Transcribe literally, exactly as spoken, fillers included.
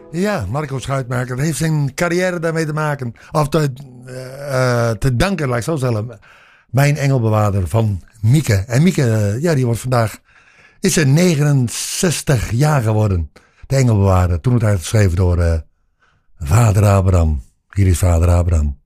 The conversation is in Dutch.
Ja, Marco Schuitmaker. Dat heeft zijn carrière daarmee te maken. Of te, uh, te danken, laat ik zo zeggen. Mijn engelbewaarder van Mieke. En Mieke, uh, ja, die wordt vandaag... Is ze negenenzestig jaar geworden. De engelbewaarder. Toen het uitgeschreven door uh, vader Abraham. Hier is vader Abraham.